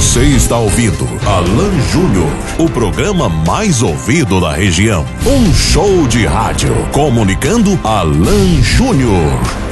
Você está ouvindo Alan Júnior, o programa mais ouvido da região. Um show de rádio comunicando Alan Júnior.